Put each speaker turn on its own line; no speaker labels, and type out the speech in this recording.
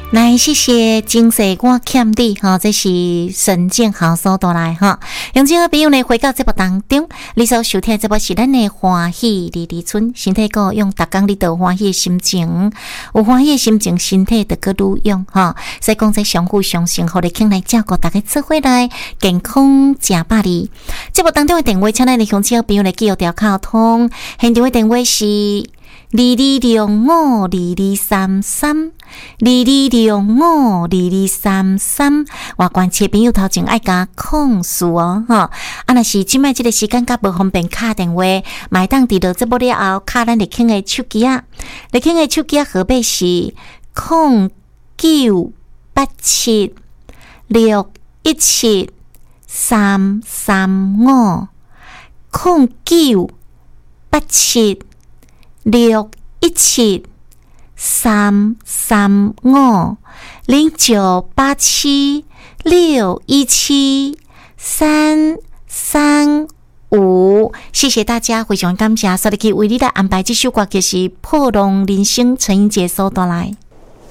来，谢谢金色我欠你哈，这是神剑好所带来哈。用这个朋友呢，回到节目当中，你所收听的节目是咱的欢喜里里村，身体个用逐工你都欢喜的心情，有欢喜的心情，身体就个愈用哈。所以讲在相互相成，互你请来照顾大家做伙来健康吃百里。节目当中的电话，请咱的乡亲朋友来记录条卡通，现场的电话是。2205223322052233，外关切朋友头前爱加控诉哦，哈！若是即摆即个时间较无方便敲电话，买当伫到节目了后，敲咱立庆的手机啊，立庆的手机号码是0987617335，谢谢大家，非常感谢，所以去为你来安排这首歌，就是《破浪人生》陈英杰所带来。